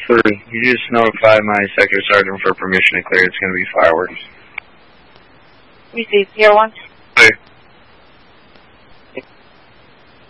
3, you just notify my sector sergeant for permission to clear. It's going to be fireworks. Received. Sierra 1. Clear.